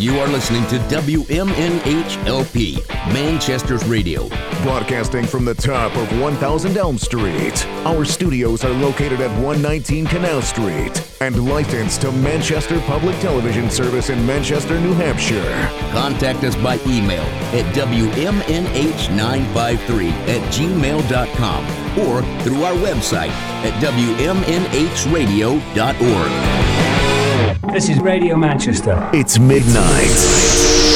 You are listening to WMNH-LP, Manchester's radio. Broadcasting from the top of 1000 Elm Street. Our studios are located at 119 Canal Street and licensed to Manchester Public Television Service in Manchester, New Hampshire. Contact us by email at WMNH953@gmail.com or through our website at WMNHradio.org. This is Radio Manchester. It's midnight.